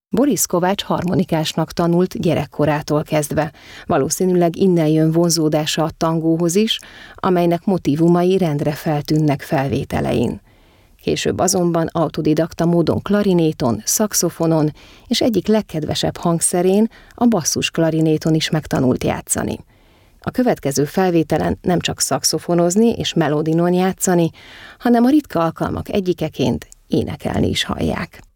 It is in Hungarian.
Boris Kovács harmonikásnak tanult gyerekkorától kezdve. Valószínűleg innen jön vonzódása a tangóhoz is, amelynek motívumai rendre feltűnnek felvételein. Később azonban autodidakta módon klarinéton, szaxofonon és egyik legkedvesebb hangszerén, a basszus klarinéton is megtanult játszani. A következő felvételen nem csak szaxofonozni és melodinon játszani, hanem a ritka alkalmak egyikeként énekelni is hallják.